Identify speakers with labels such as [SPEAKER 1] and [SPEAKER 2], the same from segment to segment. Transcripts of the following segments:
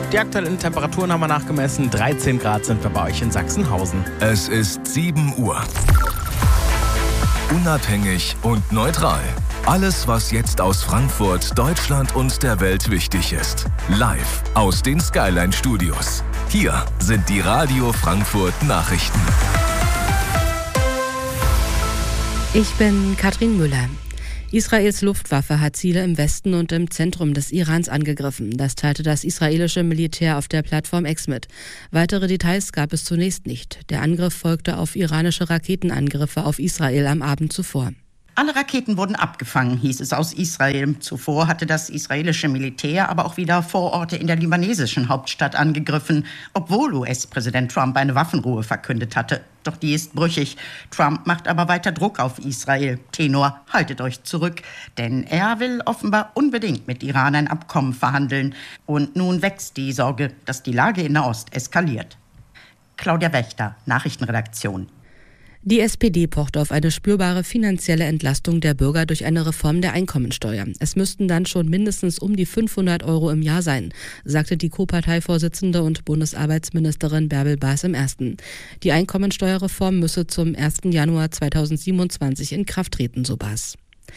[SPEAKER 1] Die aktuellen Temperaturen haben wir nachgemessen. 13 Grad sind wir bei euch in Sachsenhausen.
[SPEAKER 2] Es ist 7 Uhr. Unabhängig und neutral. Alles, was jetzt aus Frankfurt, Deutschland und der Welt wichtig ist. Live aus den Skyline Studios. Hier sind die Radio Frankfurt Nachrichten.
[SPEAKER 3] Ich bin Katrin Müller. Israels Luftwaffe hat Ziele im Westen und im Zentrum des Irans angegriffen. Das teilte das israelische Militär auf der Plattform X mit. Weitere Details gab es zunächst nicht. Der Angriff folgte auf iranische Raketenangriffe auf Israel am Abend zuvor.
[SPEAKER 4] Alle Raketen wurden abgefangen, hieß es aus Israel. Zuvor hatte das israelische Militär aber auch wieder Vororte in der libanesischen Hauptstadt angegriffen, obwohl US-Präsident Trump eine Waffenruhe verkündet hatte. Doch die ist brüchig. Trump macht aber weiter Druck auf Israel. Tenor, haltet euch zurück, denn er will offenbar unbedingt mit Iran ein Abkommen verhandeln. Und nun wächst die Sorge, dass die Lage in Nahost eskaliert. Claudia Wächter, Nachrichtenredaktion.
[SPEAKER 3] Die SPD pocht auf eine spürbare finanzielle Entlastung der Bürger durch eine Reform der Einkommensteuer. Es müssten dann schon mindestens um die 500 € im Jahr sein, sagte die Co-Parteivorsitzende und Bundesarbeitsministerin Bärbel Baas im Ersten. Die Einkommensteuerreform müsse zum 1. Januar 2027 in Kraft treten, so Baas.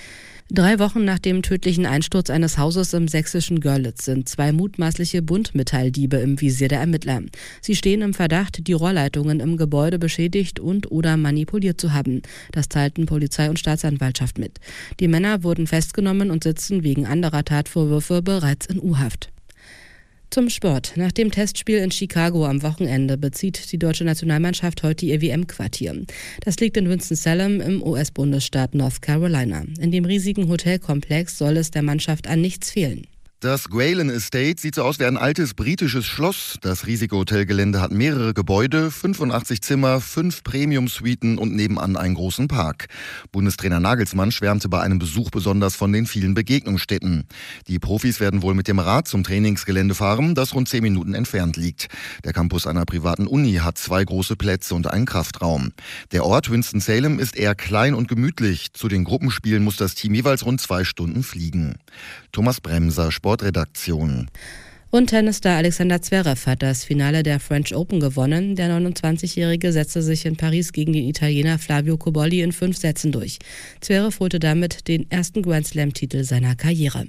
[SPEAKER 3] 3 Wochen nach dem tödlichen Einsturz eines Hauses im sächsischen Görlitz sind 2 mutmaßliche Buntmetalldiebe im Visier der Ermittler. Sie stehen im Verdacht, die Rohrleitungen im Gebäude beschädigt und/oder manipuliert zu haben. Das teilten Polizei und Staatsanwaltschaft mit. Die Männer wurden festgenommen und sitzen wegen anderer Tatvorwürfe bereits in U-Haft. Zum Sport. Nach dem Testspiel in Chicago am Wochenende bezieht die deutsche Nationalmannschaft heute ihr WM-Quartier. Das liegt in Winston-Salem im US-Bundesstaat North Carolina. In dem riesigen Hotelkomplex soll es der Mannschaft an nichts fehlen.
[SPEAKER 5] Das Gwalen Estate sieht so aus wie ein altes britisches Schloss. Das riesige Hotelgelände hat mehrere Gebäude, 85 Zimmer, 5 Premium-Suiten und nebenan einen großen Park. Bundestrainer Nagelsmann schwärmte bei einem Besuch besonders von den vielen Begegnungsstätten. Die Profis werden wohl mit dem Rad zum Trainingsgelände fahren, das rund 10 Minuten entfernt liegt. Der Campus einer privaten Uni hat 2 große Plätze und einen Kraftraum. Der Ort Winston-Salem ist eher klein und gemütlich. Zu den Gruppenspielen muss das Team jeweils rund 2 Stunden fliegen. Thomas Bremser, Sportredaktion.
[SPEAKER 3] Und Tennisstar Alexander Zverev hat das Finale der French Open gewonnen. Der 29-Jährige setzte sich in Paris gegen den Italiener Flavio Cobolli in 5 Sätzen durch. Zverev holte damit den ersten Grand-Slam-Titel seiner Karriere.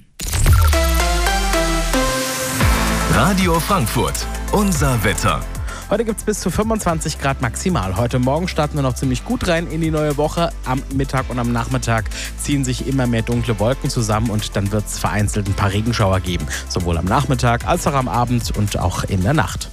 [SPEAKER 2] Radio Frankfurt, unser Wetter.
[SPEAKER 1] Heute gibt es bis zu 25 Grad maximal. Heute Morgen starten wir noch ziemlich gut rein in die neue Woche. Am Mittag und am Nachmittag ziehen sich immer mehr dunkle Wolken zusammen und dann wird es vereinzelt ein paar Regenschauer geben. Sowohl am Nachmittag als auch am Abend und auch in der Nacht.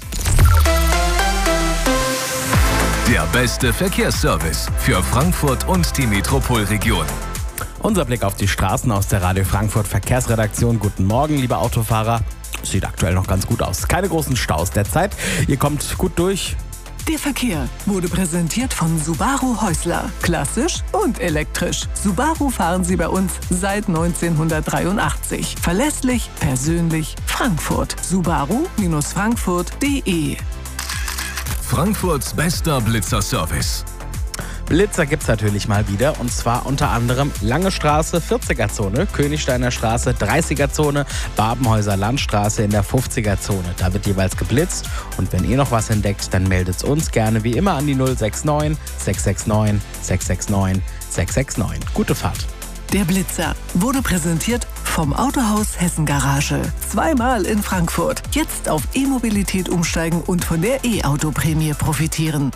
[SPEAKER 2] Der beste Verkehrsservice für Frankfurt und die Metropolregion.
[SPEAKER 1] Unser Blick auf die Straßen aus der Radio Frankfurt Verkehrsredaktion. Guten Morgen, liebe Autofahrer. Sieht aktuell noch ganz gut aus. Keine großen Staus derzeit. Ihr kommt gut durch.
[SPEAKER 6] Der Verkehr wurde präsentiert von Subaru Häusler. Klassisch und elektrisch. Subaru fahren Sie bei uns seit 1983. Verlässlich, persönlich, Frankfurt. Subaru-Frankfurt.de.
[SPEAKER 2] Frankfurts bester Blitzer-Service.
[SPEAKER 1] Blitzer gibt's natürlich mal wieder und zwar unter anderem Lange Straße, 40er-Zone, Königsteiner Straße, 30er-Zone, Babenhäuser Landstraße in der 50er-Zone. Da wird jeweils geblitzt und wenn ihr noch was entdeckt, dann meldet's uns gerne wie immer an die 069 669 669 669. Gute Fahrt.
[SPEAKER 6] Der Blitzer wurde präsentiert vom Autohaus Hessen Garage. 2-mal in Frankfurt. Jetzt auf E-Mobilität umsteigen und von der E-Auto-Prämie profitieren.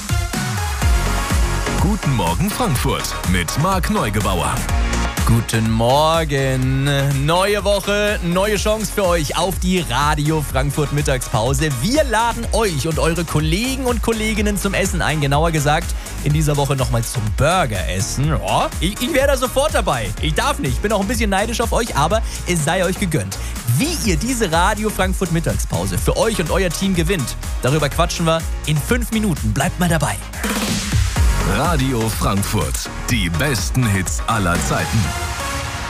[SPEAKER 2] Guten Morgen Frankfurt mit Marc Neugebauer.
[SPEAKER 7] Guten Morgen. Neue Woche, neue Chance für euch auf die Radio Frankfurt Mittagspause. Wir laden euch und eure Kollegen und Kolleginnen zum Essen ein. Genauer gesagt, in dieser Woche nochmal zum Burgeressen. Ja, ich wäre da sofort dabei. Ich darf nicht, bin auch ein bisschen neidisch auf euch, aber es sei euch gegönnt. Wie ihr diese Radio Frankfurt Mittagspause für euch und euer Team gewinnt, darüber quatschen wir in 5 Minuten. Bleibt mal dabei.
[SPEAKER 2] Radio Frankfurt, die besten Hits aller Zeiten.